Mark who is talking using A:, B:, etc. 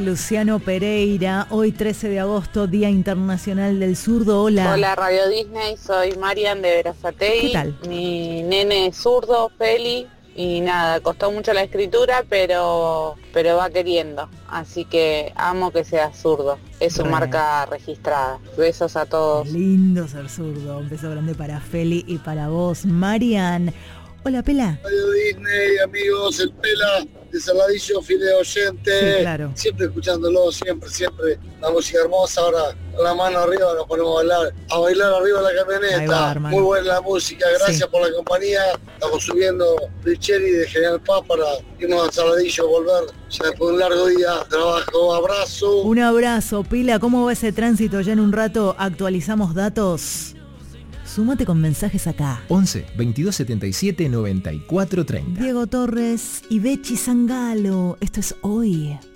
A: Luciano Pereira, hoy 13 de agosto, Día Internacional del Zurdo. Hola.
B: Hola Radio Disney, soy Marian de Berazategui.
A: ¿Qué tal?
B: Mi nene es zurdo, Feli, y nada, costó mucho la escritura, pero va queriendo. Así que amo que sea zurdo. Es su marca registrada. Besos a todos.
A: Lindo ser zurdo. Un beso grande para Feli y para vos, Marian. Hola, Pela.
C: Radio Disney, amigos, el Pela de Saladillo, fiel oyente.
A: Sí, claro.
C: Siempre escuchándolo, siempre. La música hermosa, ahora con la mano arriba nos ponemos a bailar arriba de la camioneta. Muy buena la música, gracias por la compañía. Estamos subiendo Richeri de General Paz para irnos a Saladillo, volver ya después de un largo día de trabajo. Abrazo.
A: Un abrazo, Pila. ¿Cómo va ese tránsito? Ya en un rato actualizamos datos. Súmate con mensajes acá.
D: 11 22 77 94 30.
A: Diego Torres y Bechi Zangalo. Esto es Hoy.